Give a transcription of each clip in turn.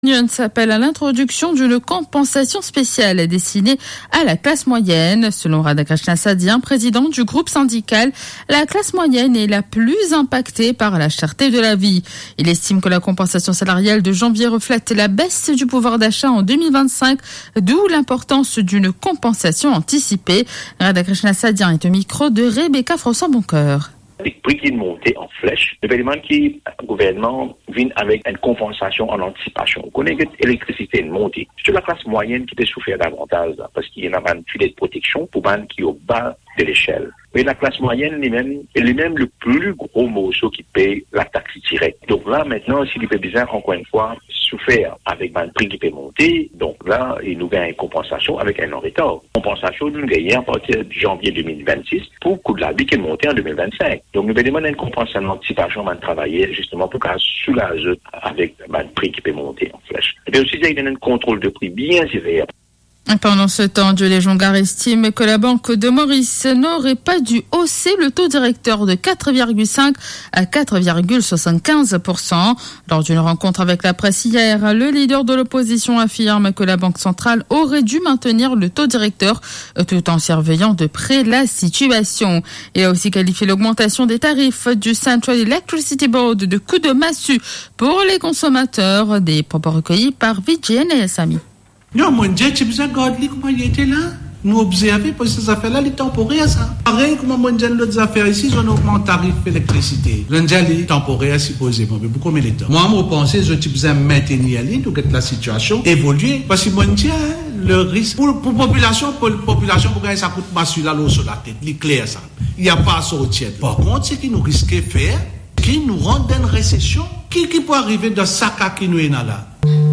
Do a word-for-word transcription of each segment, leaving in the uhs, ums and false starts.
Union s'appelle à l'introduction d'une compensation spéciale destinée à la classe moyenne. Selon Radhakrishna Sadian, président du groupe syndical, la classe moyenne est la plus impactée par la cherté de la vie. Il estime que la compensation salariale de janvier reflète la baisse du pouvoir d'achat en deux mille vingt-cinq, d'où l'importance d'une compensation anticipée. Radhakrishna Sadian est au micro de Rebecca Frosson-Boncoeur. Les prix qui montent en flèche, le gouvernement qui le gouvernement vient avec une compensation en anticipation. On connaît que l'électricité est montée. C'est la classe moyenne qui peut souffrir davantage là, parce qu'il y a un filet de protection pour les qui est au bas de l'échelle. Mais la classe moyenne, elle-même, elle est même le plus gros morceau qui paye la taxe directe. Donc là, maintenant, s'il peut bien, encore une fois, souffrir avec un prix qui peut monter, donc là, il nous gagne une compensation avec un an retard. Compensation, nous gagnons à partir de janvier deux mille vingt-six pour le coût de la vie qui est monté en deux mille vingt-cinq. Donc, nous demandons une compensation d'anticipation de travailler justement pour qu'elle soulage avec un prix qui peut monter en flèche. Et puis aussi, il y a un contrôle de prix bien sévère. Pendant ce temps, Dieu Léjongar estime que la Banque de Maurice n'aurait pas dû hausser le taux directeur de quatre virgule cinq à quatre virgule soixante-quinze pour cent. Lors d'une rencontre avec la presse hier, le leader de l'opposition affirme que la Banque centrale aurait dû maintenir le taux directeur tout en surveillant de près la situation. Il a aussi qualifié l'augmentation des tarifs du Central Electricity Board de coup de massue pour les consommateurs, des propos recueillis par Vijay Sami. Non, mon Dieu, tu peux regarder comment il était là. Nous observons parce que ces affaires-là, les temporaires, ça. Pareil, comme mon Dieu, d'autres affaires ici, on augmente le tarif d'électricité. Je dis les temporaires, supposément. Mais beaucoup de temps. Moi, je pense que je peux maintenir pour que la situation évolue. Parce que mon Dieu, le risque, pour la population, pour la population, pour gagner, ça coûte pas sur la l'eau sur la tête. C'est clair, ça. Il n'y a pas à sortir. Par contre, ce qui nous risque de faire, qui nous rend dans une récession, qui, qui peut arriver dans ce cas qui nous est là.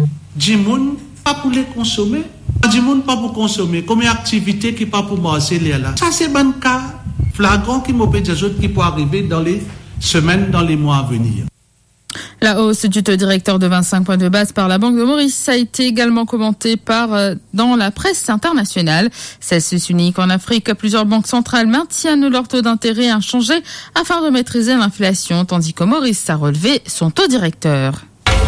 Dimoun, pas pour les consommer, du monde pas pour consommer, comme une activité qui pas pour marcher là. Ça c'est un cas flagrant qui m'opère des autres qui peut arriver dans les semaines, dans les mois à venir. La hausse du taux directeur de vingt-cinq points de base par la Banque de Maurice a été également commentée par euh, dans la presse internationale. Celle-ci unique en Afrique, plusieurs banques centrales maintiennent leur taux d'intérêt inchangé afin de maîtriser l'inflation, tandis que Maurice a relevé son taux directeur.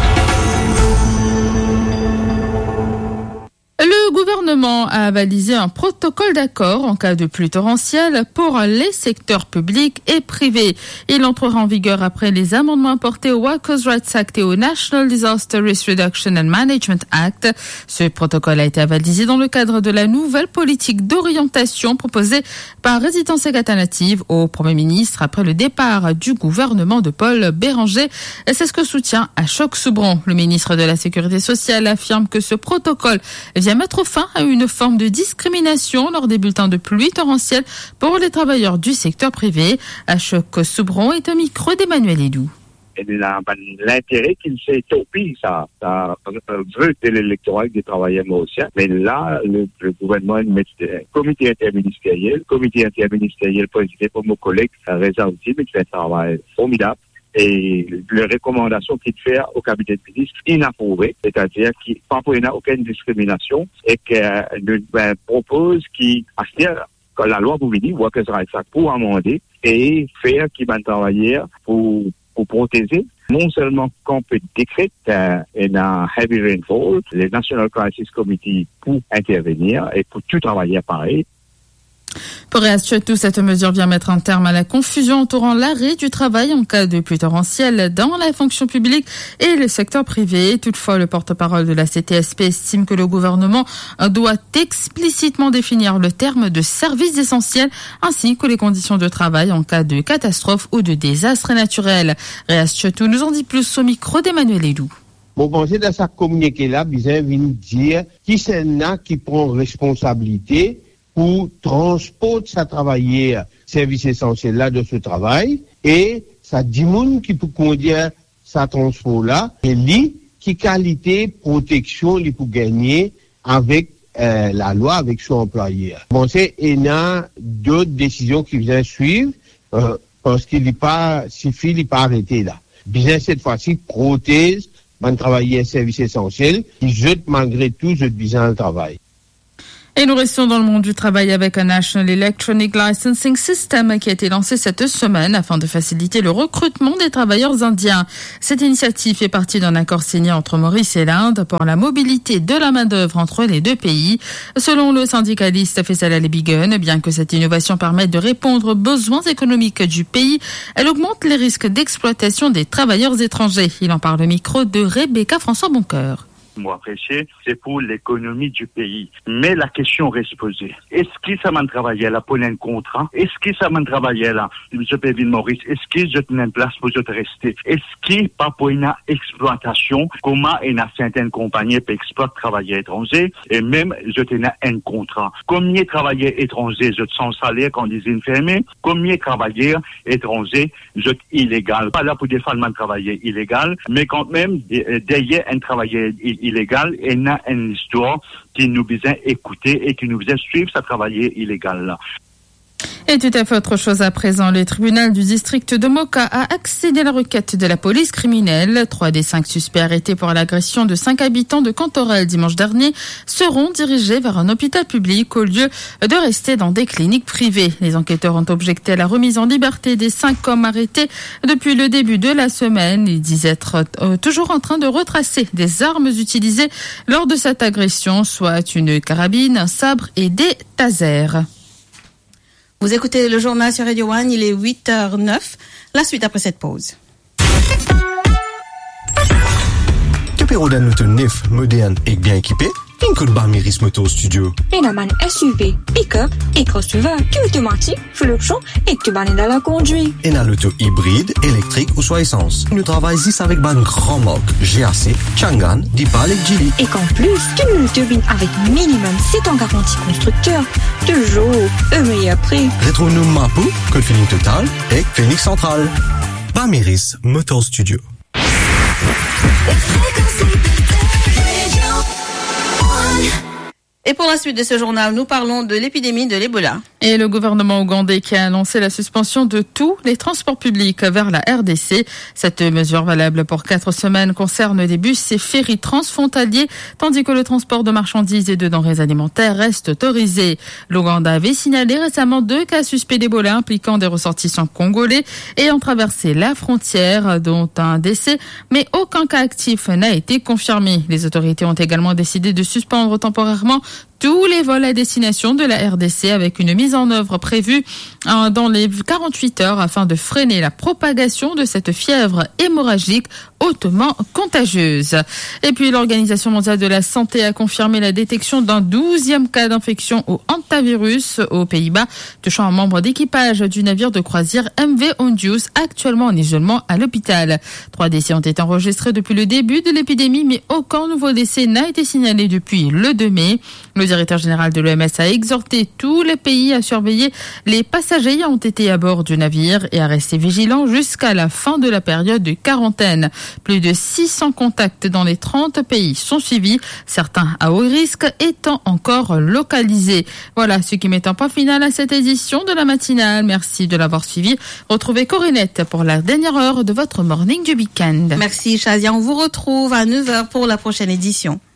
Le gouvernement a avalisé un protocole d'accord en cas de pluie torrentielle pour les secteurs publics et privés. Il entrera en vigueur après les amendements apportés au Workers' Rights Act et au National Disaster Risk Reduction and Management Act. Ce protocole a été avalisé dans le cadre de la nouvelle politique d'orientation proposée par Résidence Alternative au Premier ministre après le départ du gouvernement de Paul Béranger. Et c'est ce que soutient Ashok Soubron. Le ministre de la Sécurité sociale affirme que ce protocole vient mettre fin à une forme de discrimination lors des bulletins de pluie torrentielle pour les travailleurs du secteur privé. Ashok Soubron est au micro d'Emmanuel Edou. L'intérêt qu'il s'est topé, ça, ça veut de l'électorat des travailleurs mauriciens. Mais là, le, le gouvernement met un comité interministériel, comité interministériel présidé par mon collègue Reza Outi, qui fait un travail formidable. Et les recommandations qu'il fait au cabinet de ministre inapprouvées, c'est-à-dire qu'il n'y a aucune discrimination et qu'il ben, propose qu'il, à que la loi vous dit, Workers' Rights Act pour amender et faire qu'il va travailler pour, pour protéger non seulement qu'on peut décréter euh, un heavy rainfall, les National Crisis Committee pour intervenir et pour tout travailler pareil. Pour Réassuetou, cette mesure vient mettre un terme à la confusion entourant l'arrêt du travail en cas de pluie torrentielle dans la fonction publique et le secteur privé. Toutefois, le porte-parole de la C T S P estime que le gouvernement doit explicitement définir le terme de services essentiels ainsi que les conditions de travail en cas de catastrophe ou de désastre naturel. Réassuetou nous en dit plus au micro d'Emmanuel Edou. Bon, pensez dans sa communiqué là, Bizet vient dire qui c'est là qui prend responsabilité pour transport ça travailler service essentiel là de ce travail et ça dit moun qui peut conduire ça transport là et lui qui qualité protection lui pour gagner avec euh, la loi avec son employeur. Bon c'est il y a d'autres décisions qui viennent suivre euh, parce qu'il n'est pas suffit il pas arrêté là. Bien cette fois-ci protège man travailler service essentiel qui jette malgré tout je dis le travail. Et nous restons dans le monde du travail avec un National Electronic Licensing System qui a été lancé cette semaine afin de faciliter le recrutement des travailleurs indiens. Cette initiative fait partie d'un accord signé entre Maurice et l'Inde pour la mobilité de la main-d'œuvre entre les deux pays. Selon le syndicaliste Faisal Ali-Bigun, bien que cette innovation permette de répondre aux besoins économiques du pays, elle augmente les risques d'exploitation des travailleurs étrangers. Il en parle au micro de Rebecca François-Boncoeur. Moi apprécié, c'est pour l'économie du pays. Mais la question reste posée. Est-ce que ça m'a travaillé là pour un contrat? Est-ce que ça m'a travaillé là, M. Pévin Maurice? Est-ce que je tenais une place pour je rester? Est-ce que pas pour une exploitation, comment une certaine compagnie peut exploiter travailleurs étrangers et même je tenais un contrat? Combien de travailleurs étrangers je sans salaire quand ils sont fermés? Combien de travailleurs étrangers je illégal? Pas là pour défendre un travailleur illégal, mais quand même derrière un travailleur illégal, et il y a une histoire qui nous besoin écouter et qui nous besoin suivre ce travail illégal là. Et tout à fait autre chose à présent. Le tribunal du district de Moka a accédé à la requête de la police criminelle. Trois des cinq suspects arrêtés pour l'agression de cinq habitants de Cantorel dimanche dernier seront dirigés vers un hôpital public au lieu de rester dans des cliniques privées. Les enquêteurs ont objecté à la remise en liberté des cinq hommes arrêtés depuis le début de la semaine. Ils disent être euh, toujours en train de retracer des armes utilisées lors de cette agression, soit une carabine, un sabre et des tasers. Vous écoutez le journal sur Radio One, il est huit heures neuf. La suite après cette pause. Capéro d'un auto neuf, moderne et bien équipé, une coup de Barmiris Motor Studio. Et la manne S U V, pick-up et crossover, qui automatique, full option et que tu bannes dans la conduite. Et dans l'auto hybride, électrique ou soit essence. Nous travaillons ici avec une grande marque, G A C, Changan, Dipal et Geely. Et qu'en plus, tu nous turbines avec minimum sept ans garantie constructeur. Toujours, un meilleur prix. Retrouve-nous Mapou, Code Feeling Total et Phoenix Central. Barmiris Motor Studio. Et pour la suite de ce journal, nous parlons de l'épidémie de l'Ebola. Et le gouvernement ougandais qui a annoncé la suspension de tous les transports publics vers la R D C. Cette mesure valable pour quatre semaines concerne les bus et ferries transfrontaliers, tandis que le transport de marchandises et de denrées alimentaires reste autorisé. L'Ouganda avait signalé récemment deux cas suspects d'Ebola impliquant des ressortissants congolais ayant traversé la frontière, dont un décès, mais aucun cas actif n'a été confirmé. Les autorités ont également décidé de suspendre temporairement tous les vols à destination de la R D C avec une mise en œuvre prévue dans les quarante-huit heures afin de freiner la propagation de cette fièvre hémorragique hautement contagieuse. Et puis l'Organisation mondiale de la santé a confirmé la détection d'un douzième cas d'infection au hantavirus aux Pays-Bas, touchant un membre d'équipage du navire de croisière M V Ondius, actuellement en isolement à l'hôpital. Trois décès ont été enregistrés depuis le début de l'épidémie, mais aucun nouveau décès n'a été signalé depuis le deux mai. Le directeur général de l'O M S a exhorté tous les pays à surveiller les passagers ayant été à bord du navire et à rester vigilants jusqu'à la fin de la période de quarantaine. Plus de six cents contacts dans les trente pays sont suivis, certains à haut risque étant encore localisés. Voilà ce qui met un point final à cette édition de la matinale. Merci de l'avoir suivi. Retrouvez Corinette pour la dernière heure de votre morning du week-end. Merci Chazia, on vous retrouve à neuf heures pour la prochaine édition.